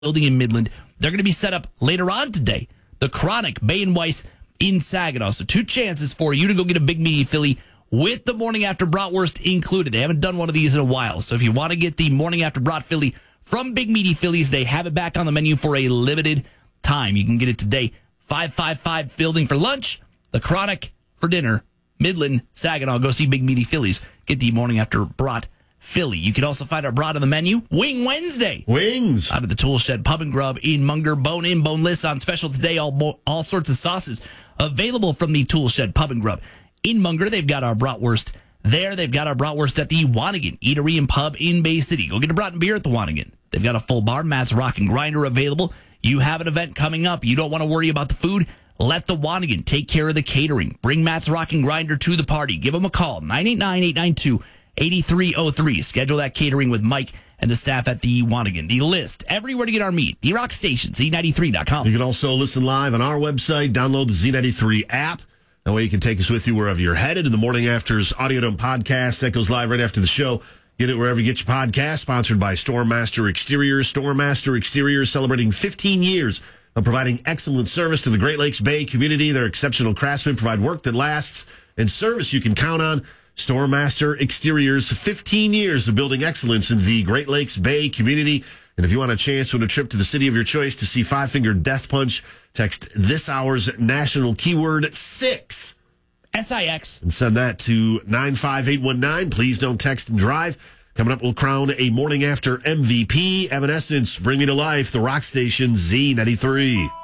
building in Midland. They're going to be set up later on today. The Chronic, Bay and Weiss in Saginaw. So 2 chances for you to go get a Big Meaty Philly with the morning after bratwurst included. They haven't done one of these in a while. So if you want to get the morning after brat Philly from Big Meaty Phillies, they have it back on the menu for a limited time. You can get it today. 555 Fielding for lunch, the Chronic for dinner. Midland, Saginaw, go see Big Meaty Phillies. Get the morning after brat Philly. You can also find our brat on the menu. Wing Wednesday. Wings. Out of the Tool Shed Pub and Grub in Munger. Bone in, boneless on special today. All sorts of sauces available from the Tool Shed Pub and Grub. In Munger, they've got our bratwurst there. They've got our bratwurst at the Wanigan Eatery and Pub in Bay City. Go get a brat and beer at the Wanigan. They've got a full bar, Matt's Rock and Grinder available. You have an event coming up. You don't want to worry about the food. Let the Wanigan take care of the catering. Bring Matt's Rock and Grinder to the party. Give them a call, 989-892-8303. Schedule that catering with Mike and the staff at the Wanigan. The list, everywhere to get our meat. The Rock Station, Z93.com. You can also listen live on our website. Download the Z93 app. That way you can take us with you wherever you're headed. In the Morning After's Audio Dome podcast that goes live right after the show. Get it wherever you get your podcast. Sponsored by Stormmaster Exteriors. Stormmaster Exteriors celebrating 15 years of providing excellent service to the Great Lakes Bay community. Their exceptional craftsmen provide work that lasts and service you can count on. Stormmaster Exteriors, 15 years of building excellence in the Great Lakes Bay community. And if you want a chance to win a trip to the city of your choice to see Five Finger Death Punch, text this hour's national keyword 6. SIX. And send that to 95819. Please don't text and drive. Coming up, we'll crown a morning after MVP. Evanescence, Bring Me to Life, the Rock Station Z93.